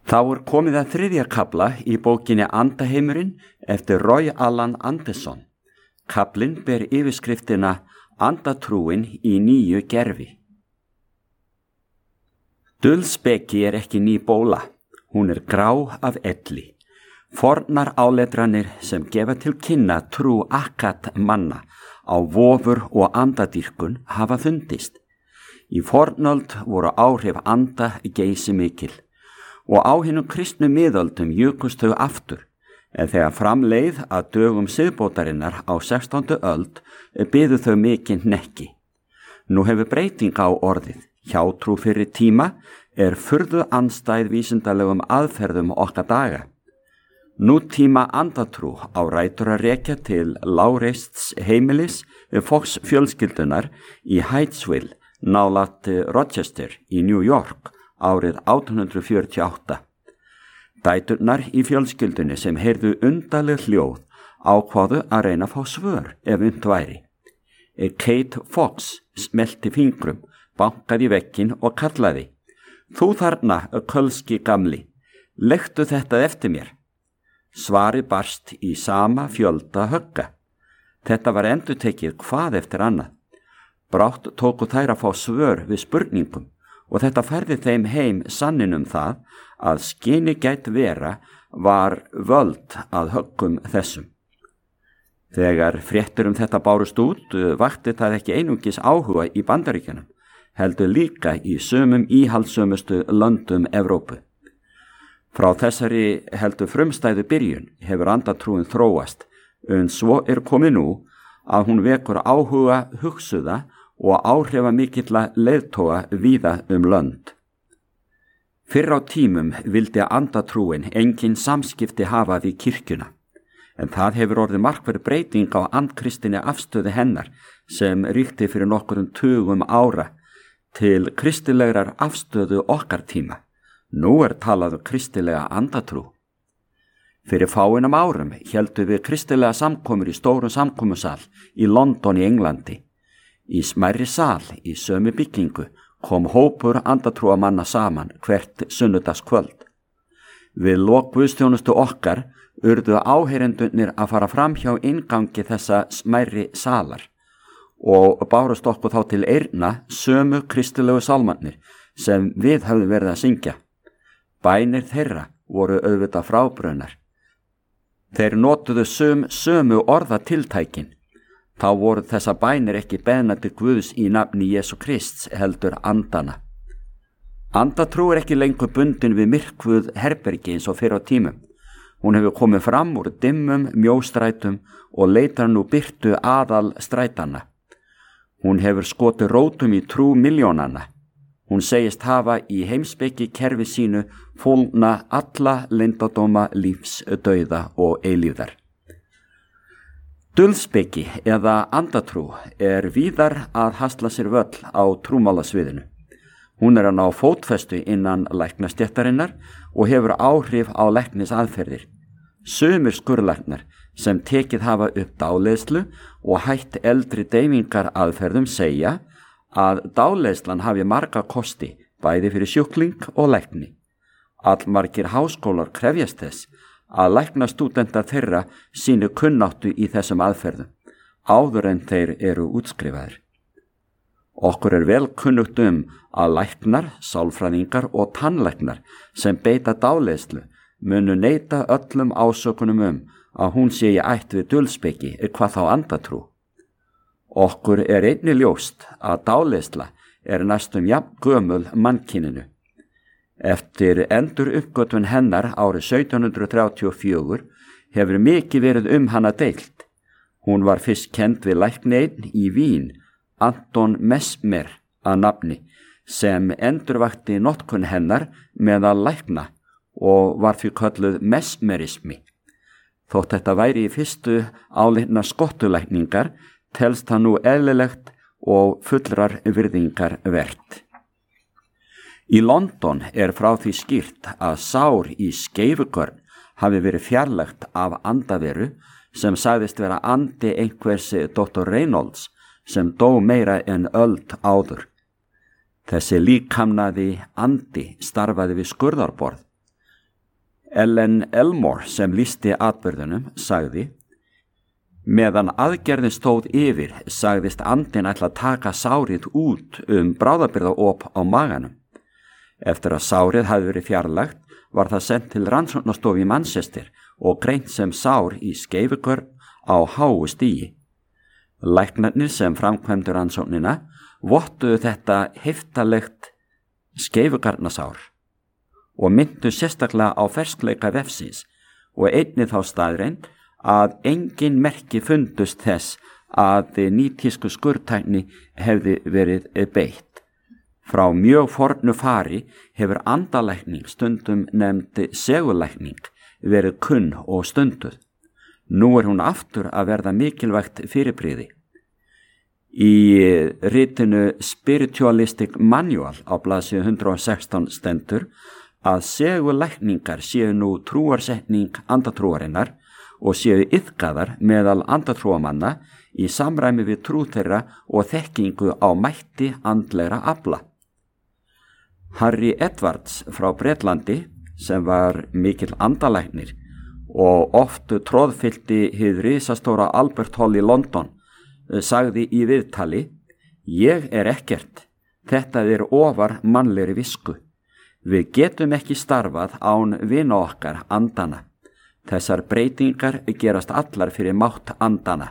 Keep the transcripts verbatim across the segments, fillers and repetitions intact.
Þá er komið að þriðja kafla í bókinni Andaheimurinn eftir Roy Allan Anderson. Kaflinn ber yfirskriftina Andatrúin í nýju gerfi. Dulspeki er ekki ný bóla, hún er grá af elli. Fornar áletranir sem gefa til kynna trú akkat manna á vofur og andadýrkun hafa fundist. Í fornöld voru áhrif anda geysi mikil og á hinum kristnu miðöldum jukust þau aftur, en þegar framleið að dögum siðbótarinnar á sextándu öld biðu þau mikinn hnekki. Nú hefur breyting á orðið. Hjátrú fyrir tíma er furðu andstæð vísindalegum aðferðum okkar daga. Nútíma andatrú á rætur að rekja til lágreists heimilis Fox fjölskyldunar í Hydesville, nálægt Rochester í New York árið átján hundrað fjörutíu og átta. Dæturnar í fjölskyldunni sem heyrðu undarleg hljóð ákváðu að reyna að fá svör ef und væri. Kate Fox smelti fingrum, bankaði í vegginn og kallaði: "Þú þarna, kölski gamli, leggtu þetta eftir mér." Svarið barst í sama fjölda högga. Þetta var endurtekið hvað eftir annað. Brátt tóku þær að fá svör við spurningum og þetta færði þeim heim sanninum það að skyni gæti vera var völd að höggum þessum. Þegar fréttur um þetta bárust út, vakti það ekki einungis áhuga í Bandaríkjunum, heldur líka í sömum íhaldssömustu löndum Evrópu. Frá þessari heldur frumstæðu byrjun hefur andatrúin þróast, en svo er komið nú að hún vekur áhuga hugsuða og áhrifa mikilla leiðtoga víða um lönd. Fyrr á tímum vildi andatrúin engin samskipti hafa við kirkjuna, en það hefur orðið markverð breyting á andkristinni afstöðu hennar sem ríkti fyrir nokkurum tugum ára til kristilegrar afstöðu okkar tíma. Nú er talað um kristilega andatrú. Fyrir fáeinum árum héldu við kristilega samkomur í stórum samkomusal í London í Englandi. Í smærri sal í sömu byggingu kom hópur andatrúamanna saman hvert sunnudagskvöld. Við lok guðsþjónustu okkar urðu áheyrendurnir að fara fram hjá inngangi þessa smærri salar og bárust okkur þá til eyrna sömu kristilegu sálmarnir sem við höfðum verið að syngja. Bænir þeirra voru auðvitað frábrunnar. Þeir notuðu söm, sömu orðatiltækin. Þá voru þessa bænir ekki beðnar til Guðs í nafni Jesú Krists heldur andana. Andatrú er ekki lengur bundin við myrkvuð herbergi eins og fyrr á tímum. Hún hefur komið fram úr dimmum mjóstrætum og leitar nú birtu aðal strætana. Hún hefur skotið rótum í trú milljónanna. Hún segist hafa í heimspeki kerfi sínu fólgna alla leyndardóma lífs, dauða og eilífðar. Dulspeki eða andatrú er víðar að hasla sér völl á trúmálasviðinu. Hún er að ná fótfestu innan læknastéttarinnar og hefur áhrif á læknisaðferðir. Sumir skurðlæknar sem tekið hafa upp dáleiðslu og hætt eldri deyfingar aðferðum segja að dáleiðslan hafi marga kosti bæði fyrir sjúkling og lækni. Allmargir háskólar krefjast þess að læknastúdentar þeirra sínu kunnáttu í þessum aðferðum áður en þeir eru útskrifaðir. Okkur er vel kunnugt um að læknar, sálfræðingar og tannlæknar sem beita dáleiðslu munu neita öllum ásökunum um að hún sé í ætt við dulspeki hvað þá andatrú. Okkur er einnig ljóst að dáleiðsla er næstum jafn gömul mannkyninu. Eftir endur uppgötvun hennar árið sautján hundrað þrjátíu og fjögur hefur mikið verið um hana deilt. Hún var fyrst kennd við lækni einn í Vín, Anton Mesmer að nafni, sem endurvakti notkun hennar meðal lækna og var því kölluð mesmerismi. Þótt þetta væri í fyrstu álitna skottulækningar telst það nú eðlilegt og fullrar virðingar vert. Í London er frá því skýrt að sár í skeifugörn hafi verið fjarlægt af andaveru sem sagðist vera andi einhvers doktor Reynolds sem dó meira en öld áður. Þessi líkamnaði andi starfaði við skurðarborð. Ellen Elmore sem lýsti atburðunum sagði: Meðan aðgerðin stóð yfir sagðist andinn ætla að taka sárið út um bráðabirgðaop á maganum. Eftir að sárið hafði verið fjarlægt var það sent til rannsóknastofu í Manchester og greint sem sár í skeifugörn á háu stigi. Læknarnir sem framkvæmdu rannsóknina vottuðu þetta heftalegt skeifugarnasár og myndu sérstaklega á ferskleika vefsins og einnig þá staðreind að engin merki fundust þess að nýtísku skurðtækni hefði verið beitt. Frá mjög fornu fari hefur andalækning, stundum nefnd segulækning, verið kunn og stunduð. Nú er hún aftur að verða mikilvægt fyrirbrigði. Í ritinu Spiritualistic Manual á blaðsíðu hundrað og sextán stendur að segulækningar séu nú trúarsetning andatrúarinnar og séu iðkaðar meðal andatrúamanna í samræmi við trú þeirra og þekkingu á mætti andlegra afla. Harry Edwards frá Bretlandi, sem var mikill andalæknir og oft tróðfyllti hið risastóra Albert Hall í London, sagði í viðtali: Ég er ekkert, þetta er ofar mannlegri visku. Við getum ekki starfað án vina okkar andana. Þessar breytingar gerast allar fyrir mátt andana.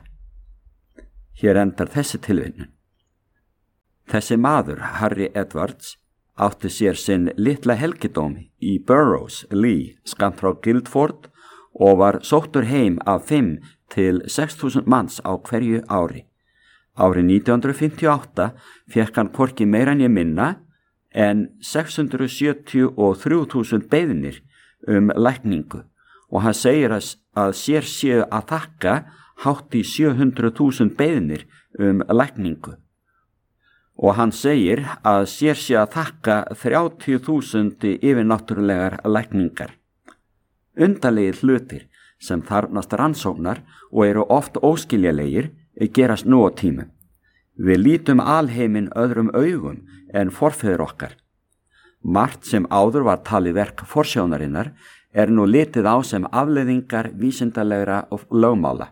Hér endar þessi tilvinnun. Þessi maður, Harry Edwards, átti sér sinn litla helgidóm í Burrows, Lee, skammt frá Guildford og var sóttur heim af fimm til sex þúsund manns á hverju ári. Árið nítján hundruð fimmtíu og átta fékk hann hvorki meira en ég minna en sex hundruð sjötíu og þrjú þúsund beiðnir um lækningu og hann segir að, að sér séu að þakka hátt í sjö hundruð þúsund beiðnir um lækningu. Og hann segir að sér sé að þakka þrjátíu þúsund yfirnáttúrulegar lækningar. Undarlegir hlutir sem þarfnast rannsóknar og eru oft óskiljalegir gerast nú á tímum. Við lítum alheiminn öðrum augum en forfeður okkar. Margt sem áður var talið verk forsjónarinnar er nú litið á sem afleiðingar vísindalegra og lögmála.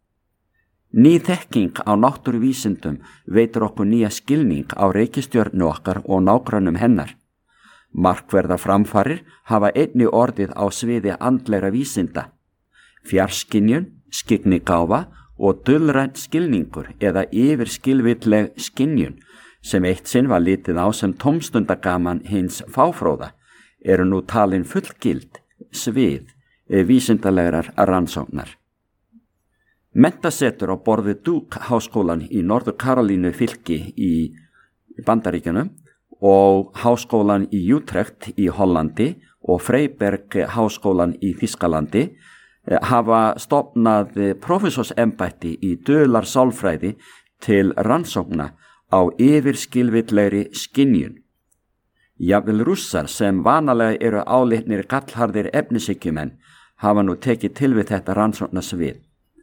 Ný þekking á náttúruvísindum veitir okkur nýja skilning á reikistjörnu okkar og nágrannum hennar. Markverðar framfarir hafa einnig orðið á sviði andlegra vísinda. Fjarskynjun, skyggnigáfa og dulræn skilningur eða yfirskilvilleg skynjun sem eitt sinn var litið á sem tómstundagaman hins fáfróða eru nú talin fullgild svið vísindalegrar rannsóknar. Menntasetur á borð við Duke háskólan í Norður Karolínu fylki í Bandaríkjunum og háskólan í Utrecht í Hollandi og Freiberg háskólan í Þýskalandi hafa stofnað prófessorsembætti í duðlarsálfræði til rannsókna á yfirskilvillegri skynjun. Jafnvel Rússar sem vanalega eru álitnir gallharðir efnishyggjumenn hafa nú tekið til við þetta rannsóknarsvið.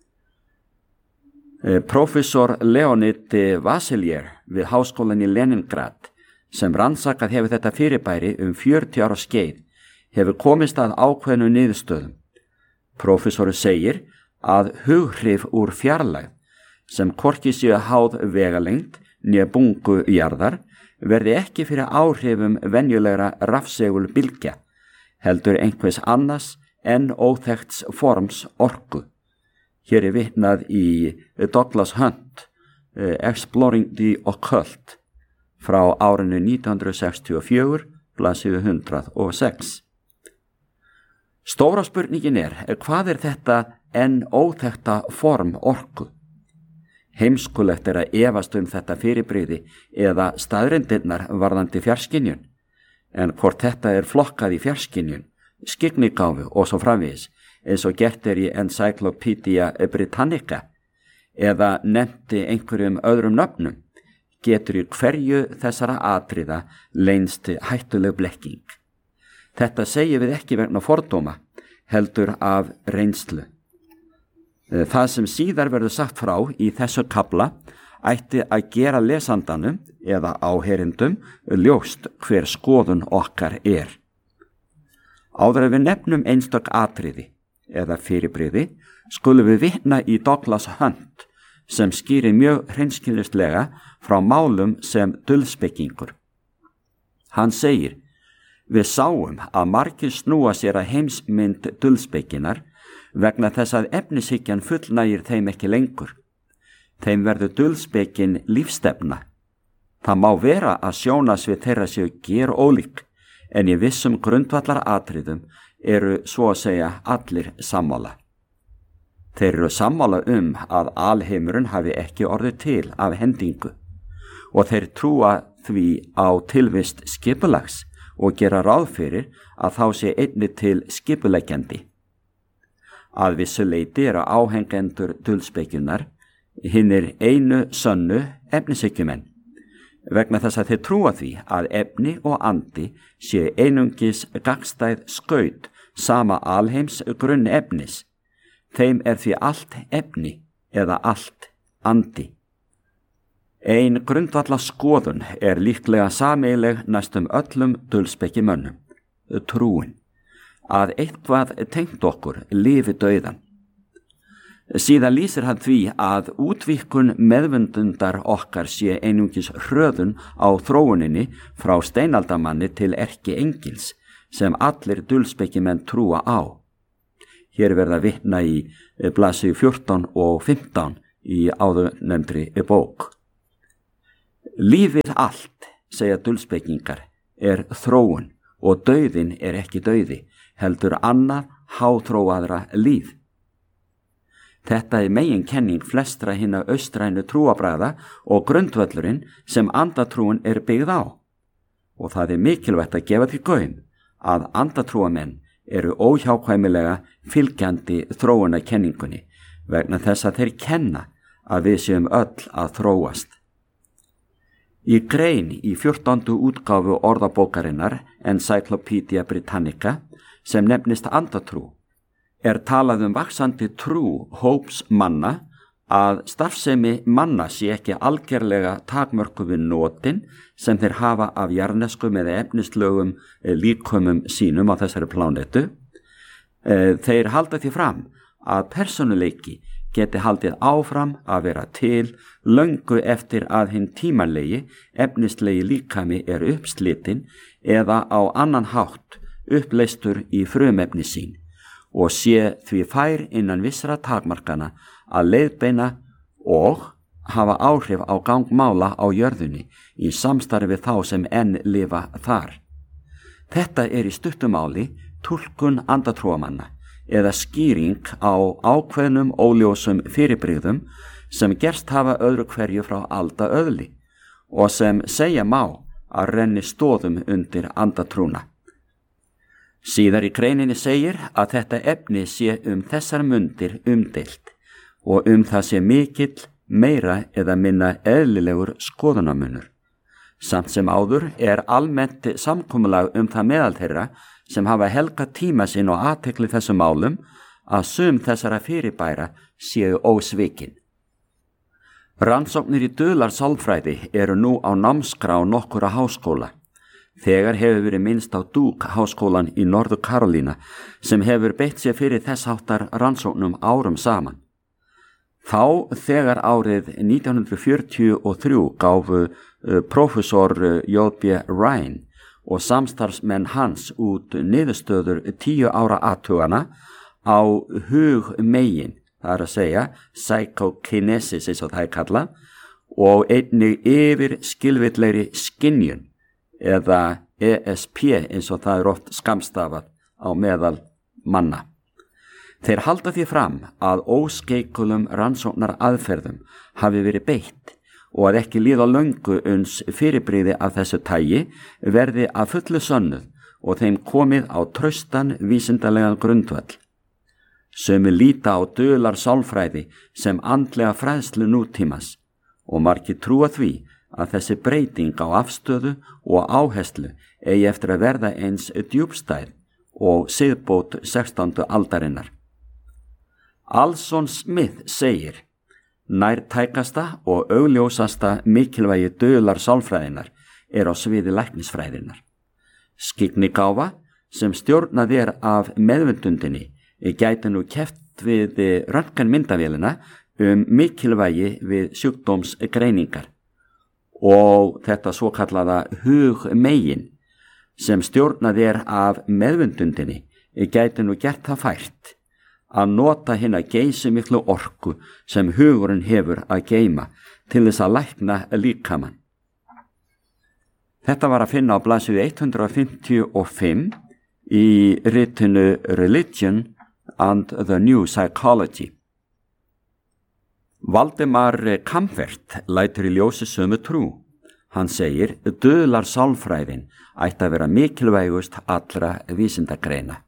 Prófessor Leonid Vasiljev við háskólan í Leningrad sem rannsakað hefur þetta fyrirbæri um fjörutíu ára skeið hefur komist að ákveðnu niðurstöðum. Prófessor segir að hughrif úr fjarlægð sem hvorki séu háð vegalengd né bungu jarðar verði ekki fyrir áhrifum venjulegra rafsegulbylgja, heldur einhvers annars en óþekkts forms orku. Hér er vitnað í Douglas Hunt, uh, Exploring the Occult, frá árinu nítján hundruð sextíu og fjögur, blaðsíðu hundrað og sex. Stóra spurningin er, hvað er þetta en óþekkta form orku? Heimskulegt er að efast um þetta fyrirbrigði eða staðreyndirnar varðandi fjarskynjun, en hvort þetta er flokkað í fjarskynjun, skyggnigáfu og svo framvegis, eins og gert er í Encyclopedia Britannica eða nefndi einhverjum öðrum nöfnum, getur í hverju þessara atriða leynst hættuleg blekking. Þetta segjum við ekki vegna fordóma, heldur af reynslu. Það sem síðar verður sagt frá í þessu kafla ætti að gera lesandanum eða áheyrendum ljóst hver skoðun okkar er. Áður en við nefnum einstök atriði eða fyrirbrigði skulum við vitna í Douglas Hunt sem skýrir mjög hreinskilnislega frá málum sem dulspekingur. Hann segir: Við sáum að margir snúa sér að heimsmynd dulspekinar vegna þess að efnishyggjan fullnægir þeim ekki lengur. Þeim verður dulspekin lífstefna. Það má vera að sjónasvið þeirra séu gerólík, en í vissum grundvallar atriðum eru svo að segja allir sammála. Þeir eru sammála um að alheimurinn hafi ekki orðið til af hendingu og þeir trúa því á tilvist skipulags og gera ráð fyrir að þá sé einnig til skipuleggjandi. Að vissu leyti eru áhengendur dulspekjunar hinnir einu sönnu efnishyggjumenn, vegna þess að þeir trúa því að efni og andi sé einungis gagnstæð skaut sama alheims grunn efnis. Þeim er því allt efni eða allt andi. Ein grundvalla skoðun er líklega sameiginleg næstum öllum dulspekimönnum, trúin, að eitthvað tengt okkur lifi dauðan. Síðan lýsir hann því að útvíkkun meðvundundar okkar sé einungis hröðun á þróuninni frá steinaldamanni til erkiengils sem allir dulspekimenn trúa á. Hér verða vitna í blaðsíðu fjórtán og fimmtán í áðurnefndri bók. Lífið allt, segja dulspekingar, er þróun og dauðinn er ekki dauði, heldur annað háþróaðra líf. Þetta er meginkenning flestra hinna austrænu trúabragða og grundvöllurinn sem andatrúin er byggð á. Og það er mikilvægt að gefa því gaum að andatrúamenn eru óhjákvæmilega fylgjandi þróunarkenningunni vegna þess að þeir kenna að við séum öll að þróast. Í grein í fjórtándu útgáfu orðabókarinnar Encyclopedia Britannica sem nefnist andatrú er talað um vaxandi trú hóps manna að starfsemi manna sé ekki algerlega takmörkuð við notin sem þeir hafa af jarðneskum eða efnislögum líkömum sínum á þessari plánetu. Þeir halda því fram að persónuleiki geti haldið áfram að vera til löngu eftir að hinn tímanlegi efnislegi líkami er uppslitinn eða á annan hátt uppleystur í frumefni sín og sé því fær innan vissra takmarkana að leiðbeina og hafa áhrif á gangmála á jörðunni í samstarfi þá sem enn lifa þar. Þetta er í stuttumáli túlkun andatrúamanna eða skýring á ákveðnum óljósum fyrirbrigðum sem gerst hafa öðru hverju frá alda öðli og sem segja má að renni stoðum undir andatrúna. Síðar í greininni segir að þetta efni sé um þessar mundir umdeilt og um það sé mikill, meira eða minna eðlilegur skoðunarmunur. Samt sem áður er almennt samkomulag um það meðal þeirra sem hafa helgað tíma sinn og athygli þessum málum að sum þessara fyrirbæra séu ósvikin. Rannsóknir í dularsalfræði eru nú á námskrá nokkura háskóla. Þegar hefur verið minnst á Duke háskólan í Norður Karolína sem hefur beitt sér fyrir þess háttar rannsóknum árum saman. Þá þegar árið nítján hundruð fjörutíu og þrjú gáfu uh, prófessor uh, J B Ryan og samstarfsmenn hans út niðurstöður tíu ára athugana á hug megin, það er að segja psychokinesis eins og það er kallað, og einnig yfir skilvillegri skynjun eða E S P eins og það er oft skammstafað á meðal manna. Þeir halda því fram að óskeikulum rannsóknar aðferðum hafi verið beitt og að ekki líða löngu uns fyrirbrigði af þessu tagi verði að fullu sönnuð og þeim komið á traustan vísindalegan grundvöll. Sumi líta á dularsálfræði sem andlega fræðslu nútímas og margir trúa því að þessi breyting á afstöðu og áherslu eigi eftir að verða eins djúpstæð og siðbót sextándu aldarinnar. Alson Smith segir: nærtækasta og augljósasta mikilvægi dularsálfræðinnar er á sviði læknisfræðinnar. Skyggnigáfa sem stjórnað er af meðvundundinni gæti nú keppt við röntgenmyndavélina um mikilvægi við sjúkdómsgreiningar og þetta svo kallaða hugmegin sem stjórnað er af meðvundundinni gæti nú gert það fært að nota hina geysimiklu orku sem hugurinn hefur að geyma til þess að lækna líkamann. Þetta var að finna á blaðsíðu hundrað fimmtíu og fimm í ritinu Religion and the New Psychology. Valdimar Kamfert lætur í ljósi sömu trú. Hann segir, döðlar sálfræðin ætti að vera mikilvægust allra vísindagreina.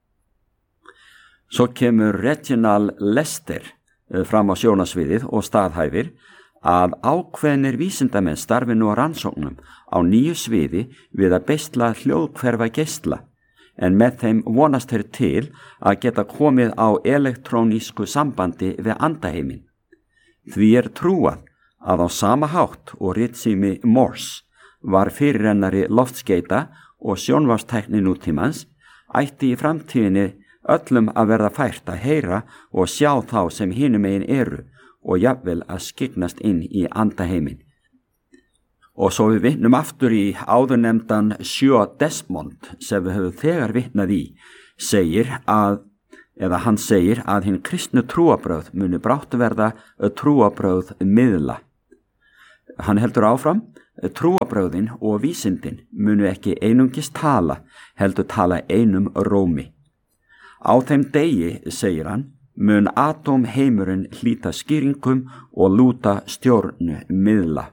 Svo kemur Reginald Lester fram á sjónasviðið og staðhæfir að ákveðnir vísindamenn starfi nú á rannsóknum á nýju sviði við að beisla hljóðhverfa geisla, en með þeim vonast þeir til að geta komið á elektrónísku sambandi við andaheiminn. Því er trúað að á sama hátt og ritsími Morse var fyrirrennari loftskeita og sjónvarpstækni nútímans, ætti í framtíðinni öllum að verða fært að heyra og sjá þá sem hinum megin eru og jafnvel að skyggnast inn í andaheiminn. Og svo við vitnum aftur í áðurnefndan Sjö Desmond sem við höfum þegar vitnað í, segir að, eða hann segir að hinn kristnu trúabrögð muni brátt verða trúabrögð miðla. Hann heldur áfram, trúabrögðin og vísindin munu ekki einungis tala, heldur tala einum rómi. Á þeim degi, segir hann, mun atómheimurinn hlíta skýringum og lúta stjórnu miðla.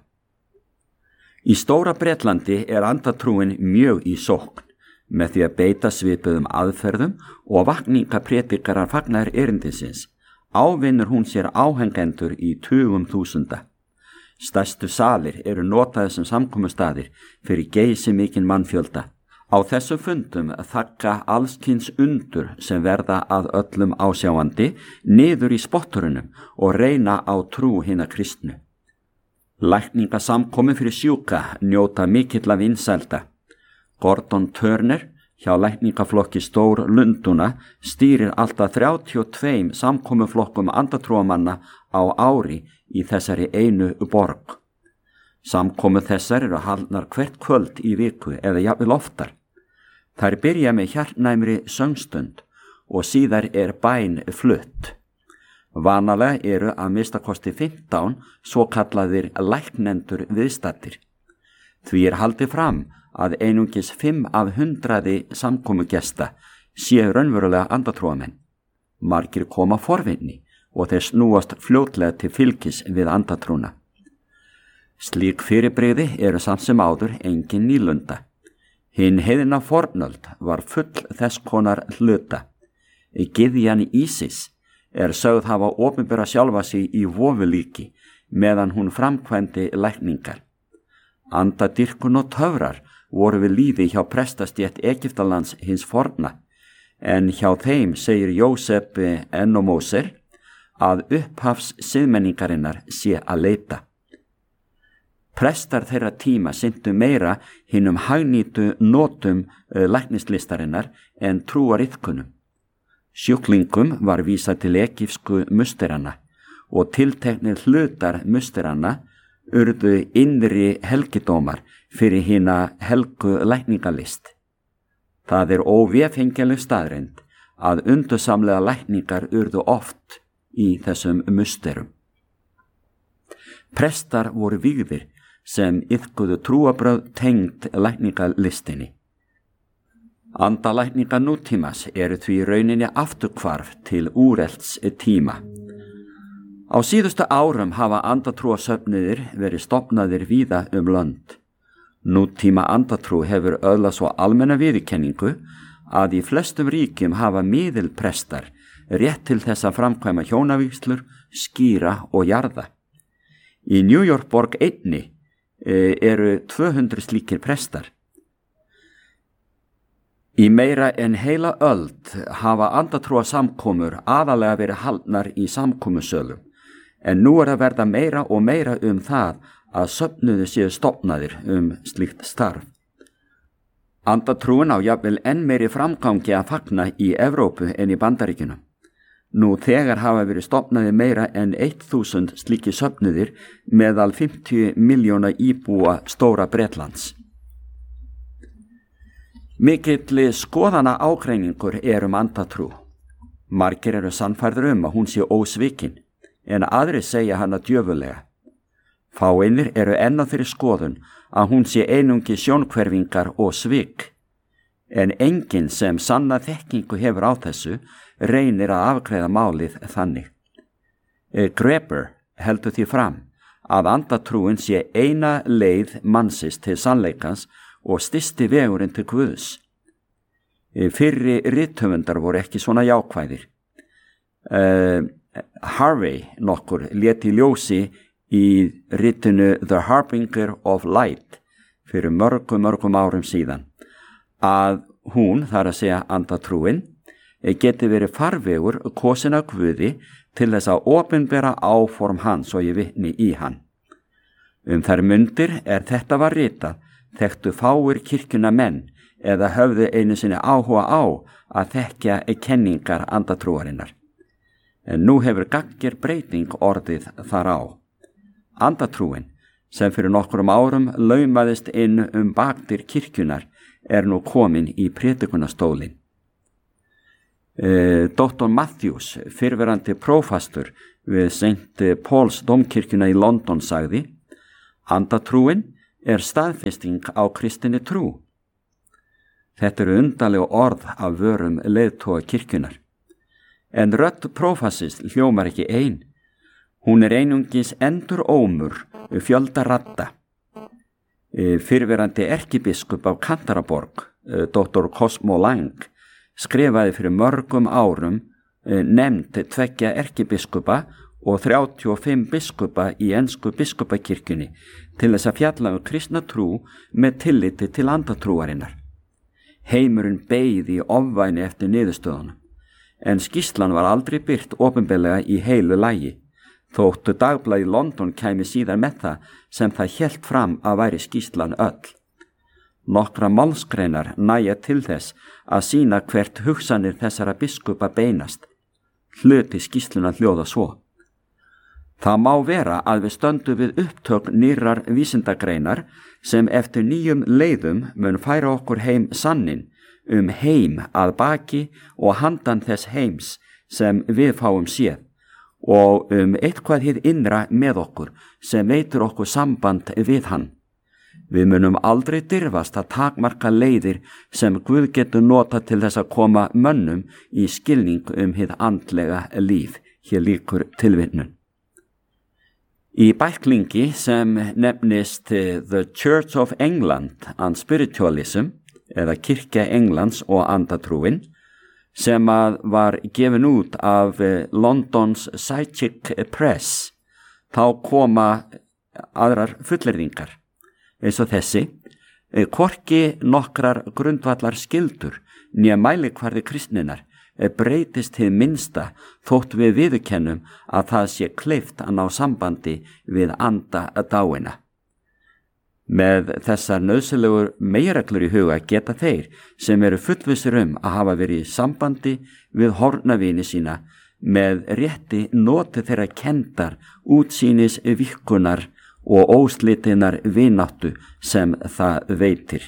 Í Stóra Bretlandi er andatrúin mjög í sókn með því að beita svipuðum aðferðum og vakningapredikarar fagnar erindisins. Ávinnur hún sér áhengendur í tugum þúsunda. Stærstu salir eru notaði sem samkomustaðir fyrir geysi mikinn mannfjölda. Á þessum fundum þakka allskins undur sem verða að öllum ásjáandi niður í spotturunum og reyna á trú hinna kristnu. Lækningasamkomi fyrir sjúka njóta mikilla vinsælda. Gordon Turner hjá lækningaflokki Stór Lunduna stýrir alltaf þrjátíu og tveim samkomuflokkum andatrúamanna á ári í þessari einu borg. Samkomu þessar eru haldnar hvert kvöld í viku eða jafnvel oftar. Þær byrja með hjartnæmri söngstund og síðar er bæn flutt. Vanalega eru að minnstakosti fimmtán svo kallaðir læknendur viðstaddir. Því er haldið fram að einungis fimm af hundraði samkomugesta séu raunverulega andatrúamenn. Margir koma forvinni og þeir snúast fljótlega til fylgis við andatrúna. Slík fyrirbrigði eru samt sem áður engin nýlunda. Hinn heiðina fornöld var full þess konar hluta. Gyðjan Ísis er sögð hafa opinbera sjálfa sig í vofulíki meðan hún framkvæmdi lækningar. Andadýrkun og töfrar voru við líði hjá prestastétt Egyptalands hins forna, en hjá þeim segir Jósef Enomóser að upphafs siðmenningarinnar sé að leita. Prestar þeirra tíma syntu meira hinum hagnýtu notum læknislistarinnar en trúariðkunum. Sjúklingum var vísað til egypsku musterana og tilteknir hlutar musterana urðu innri helgidómar fyrir hina helgu lækningalist. Það er óvéfengjanleg staðreynd að undursamlega lækningar urðu oft í þessum musterum. Prestar voru vígðir sem iðkuðu trúabrögð tengd lækningalistinni. Andalækningar nútímas eru því rauninni afturhvarf til úrelts tíma. Á síðustu árum hafa andatrúasöfnuðir verið stofnaðir víða um lönd. Nútíma andatrú hefur öðlað svo almenna viðurkenningu að í flestum ríkjum hafa miðilprestar rétt til þess að framkvæma hjónavígslur, skýra og jarða. Í New York borg einni eru tvö hundruð slíkir prestar. Í meira en heila öld hafa andatrúa samkomur aðalega verið haldnar í samkomusölum, en nú er að verða meira og meira um það að söfnuðu séu stofnaðir um slíkt starf. Andatrúin á jafnvel enn meiri framgangi að fagna í Evrópu en í Bandaríkjunum. Nú þegar hafa verið stofnaði meira en þúsund slíki söfnuðir meðal fimmtíu miljóna íbúa stóra Bretlands. Mikill skoðana ágreiningur er um andatrú. Margir eru sannfærðir um að hún sé ósvikin, en aðrir segja hana djöfulega. Fáeinir eru enn á þeirri skoðun að hún sé einungi sjónhverfingar og svik, en enginn sem sanna þekkingu hefur á þessu reynir að afgreiða málið þannig. Greber heldur því fram að andatrúin sé eina leið mannsins til sannleikans og stysti vegurinn til Guðs. Fyrri rithöfundar voru ekki svona jákvæðir. Uh, Harvey nokkur lét í ljósi í ritinu The Harbinger of Light fyrir mörgum mörgum árum síðan að hún, þar að segja andatrúin, geti verið farvegur kosin af Guði til þess að opinbera áform hans og ég vitni í hann. Um þær mundir er þetta var ritað þekktu fáir kirkjuna menn eða höfðu einu sinni áhuga á að þekkja kenningar andatrúarinnar. En nú hefur gagnger breyting orðið þar á. Andatrúin, sem fyrir nokkrum árum laumaðist inn um bakdyr kirkjunar, er nú komin í prédikunarstólinn. E, doktor Matthews, fyrrverandi prófastur við Saint Paul's dómkirkjuna í London, sagði: Andatrúin er staðfesting á kristinni trú. Þetta eru undarlega orð af vörum leiðtoga kirkjunar. En rödd prófassins hljómar ekki ein. Hún er einungis endur ómur fjölda radda. Fyrrverandi erkibiskup af Canterbury, doktor Cosmo Lang, skrifaði fyrir mörgum árum nefnd tveggja erkibiskupa og þrjátíu og fimm biskupa í ensku biskupakirkjunni til þess að fjalla um kristna trú með tilliti til andatrúarinnar. Heimurinn beið í ofvæni eftir niðurstöðunum, en skýrslan var aldrei birt opinberlega í heilu lagi, þóttu dagblaði London kæmi síðar með það sem það hélt fram að væri skýrslan öll. Nokkra málsgreinar næja til þess að sýna hvert hugsanir þessara biskupa beinast. Hluti skýrsluna hljóða svo: Það má vera að við stöndum við upptök nýrrar vísindagreinar sem eftir nýjum leiðum mun færa okkur heim sannin um heim að baki og handan þess heims sem við fáum séð, og um eitthvað hið innra með okkur sem veitur okkur samband við hann. Við munum aldrei dirfast að takmarka leiðir sem Guð getur notað til þess að koma mönnum í skilning um hið andlega líf. Hér lýkur tilvitnun. Í bæklingi sem nefnist The Church of England and Spiritualism, eða Kirkja Englands og andatrúin, sem að var gefin út af Londons Psychic Press, þá koma aðrar fullyrðingar, eins og þessi: hvorki nokkrar grundvallar skyldur né mælikvarði kristninnar breytist hið minnsta þótt við viðurkennum að það sé kleift að ná sambandi við anda dáina. Með þessar nauðsynlegur meginreglur í huga geta þeir sem eru fullvissir um að hafa verið í sambandi við hornavini sína með rétti noti þeirra kendar, útsýnis vikkunar og óslitinar vináttu sem það veitir.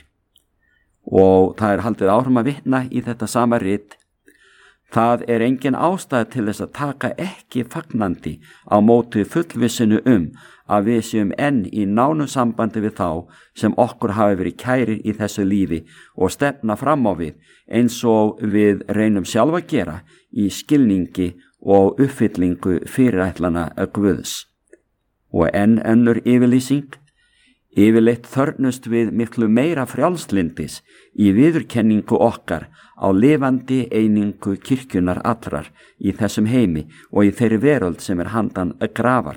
Og það er haldið áfram að vitna í þetta sama rit: Það er engin ástæða til þess að taka ekki fagnandi á móti fullvissinu um að við séum enn í nánu sambandi við þá sem okkur hafi verið kærir í þessu lífi og stefna fram á við, eins og við reynum sjálf að gera í skilningi og uppfyllingu fyrirætlana Guðs. Og enn önnur yfirlýsing: Yfirleitt þörnust við miklu meira frjálslindis í viðurkenningu okkar á lifandi einingu kirkjunar allrar í þessum heimi og í þeirri veröld sem er handan grafar.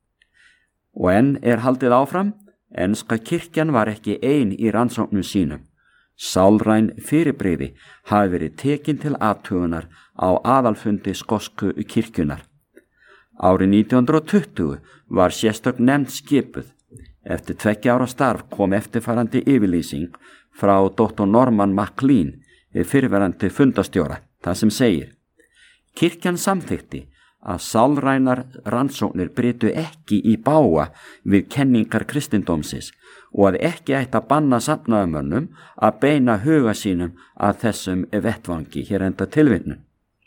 Og enn er haldið áfram: enska kirkjan var ekki ein í rannsóknum sínum. Sálræn fyrirbrigði hafi verið tekin til athugunar á aðalfundi skosku kirkjunar. Árið nítján hundrað og tuttugu var sérstök nefnd skipuð. Eftir tveggja ára starf kom eftirfarandi yfirlýsing frá doktor Norman MacLean, fyrrverandi fundastjóra, það sem segir: Kirkjan samþykti að sálrænar rannsóknir brytu ekki í bága við kenningar kristindómsins og að ekki ætti að banna safnaðarmönnum að beina huga sínum að þessum vettvangi, hér enda tilvitnun.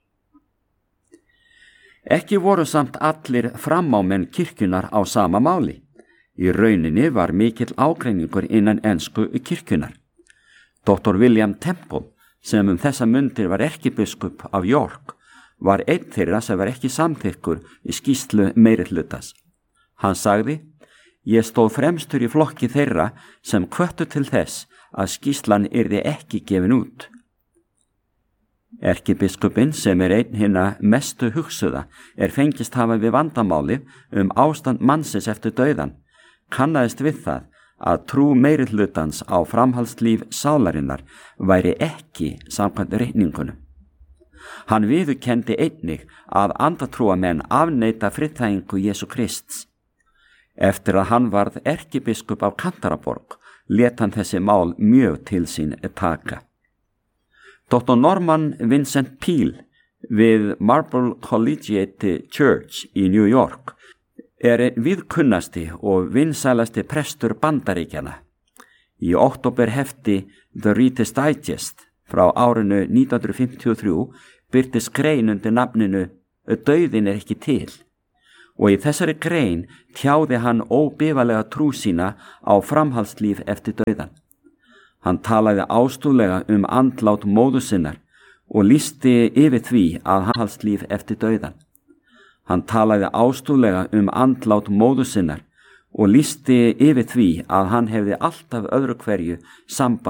Ekki voru samt allir framámenn kirkjunar á sama máli. Í rauninni var mikill ágreiningur innan ensku kirkjunar. doktor William Temple, sem um þessa mundir var erkibiskup af York, var einn þeirra sem var ekki samþykkur í skýrslu meirihlutas. Hann sagði: Ég stóð fremstur í flokki þeirra sem hvöttu til þess að skýrslan yrði ekki gefin út. Erkibiskupinn, sem er einn hinna mestu hugsuða, er fengist hafa við vandamáli um ástand mannsins eftir dauðan, kannaðist við það að trú meirihlutans á framhaldslíf sálarinnar væri ekki samkvæmt reikningunum. Hann viðurkenndi einnig að andatrúamenn afneita friðþægingu Jesú Krists. Eftir að hann varð erkibiskup af Canterbury lét hann þessi mál mjög til sín taka. doktor Norman Vincent Peale við Marble Collegiate Church í New York er einn viðkunnasti og vinsælasti prestur Bandaríkjanna. Í október hefti The Reader's Digest frá árinu nítján hundruð fimmtíu og þrjú birtist grein undir nafninu Dauðinn er ekki til, og í þessari grein tjáði hann óbifalega trú sína á framhaldslíf eftir dauðan. Hann talaði ástúðlega um andlát móður sinnar og lýsti yfir því að hann halst líf eftir dauðan. Hann talaði ástúðlega um andlát móður sinnar og lýsti yfir því að hann hefði alltaf öðru hverju samband